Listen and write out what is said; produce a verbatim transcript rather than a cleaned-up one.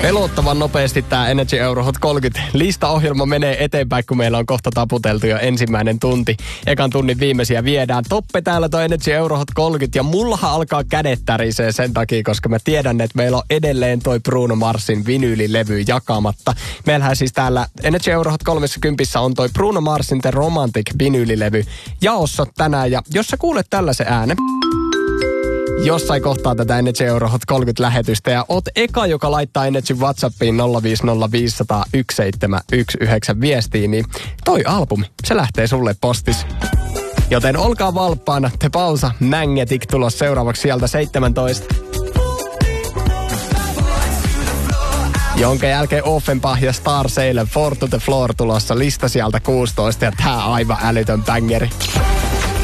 Pelottavan nopeasti tää Energy Euro Hot kolmekymmentä listaohjelma menee eteenpäin, kun meillä on kohta taputeltu jo ensimmäinen tunti. Ekan tunnin viimeisiä viedään. Toppe täällä toi Energy Euro Hot kolmekymmentä ja mullahan alkaa kädet tärisee sen takia, koska mä tiedän, että meillä on edelleen toi Bruno Marsin vinyylilevy jakamatta. Meillähän siis täällä Energy Euro Hot kolmekymmentä on toi Bruno Marsin The Romantic vinyylilevy jaossa tänään. Ja jos sä kuulet tällaisen äänen jossain kohtaa tätä Energy Euro Hot kolmekymmentä lähetystä ja oot eka, joka laittaa Energy WhatsAppiin nolla viisi nolla viisi nolla nolla yksi seitsemän yksi yhdeksän viestiin, niin toi albumi, se lähtee sulle postis. Joten olkaa valppaana, te pausa, Magnetic tulos seuraavaksi sieltä seitsemäntoista. Jonka jälkeen Offenbach ja Star Sailor Four to the Floor tulossa lista sieltä kuusitoista ja tää aivan älytön bangeri.